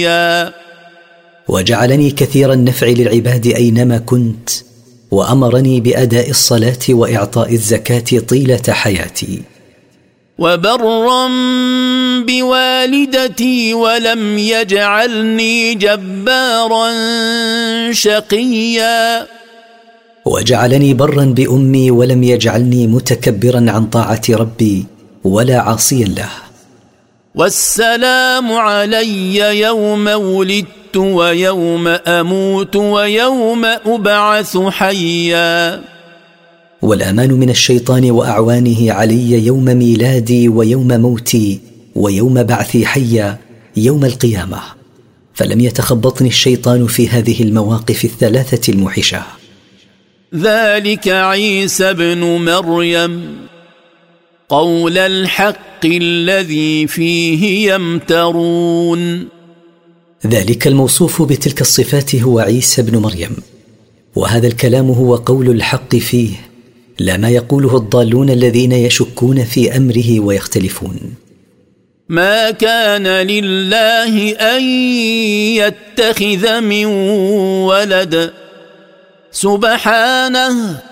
وجعلني كثير النفع للعباد أينما كنت، وأمرني بأداء الصلاة وإعطاء الزكاة طيلة حياتي. وبرا بوالدتي ولم يجعلني جبارا شقيا. وجعلني برا بأمي ولم يجعلني متكبرا عن طاعة ربي ولا عاصيا له. والسلام علي يوم ولدت ويوم أموت ويوم أبعث حيا. والأمان من الشيطان وأعوانه علي يوم ميلادي ويوم موتي ويوم بعثي حيا يوم القيامة، فلم يتخبطني الشيطان في هذه المواقف الثلاثة الموحشة. ذلك عيسى بن مريم قول الحق الذي فيه يمترون. ذلك الموصوف بتلك الصفات هو عيسى بن مريم، وهذا الكلام هو قول الحق فيه، لا ما يقوله الضالون الذين يشكون في أمره ويختلفون. ما كان لله أن يتخذ من ولد سبحانه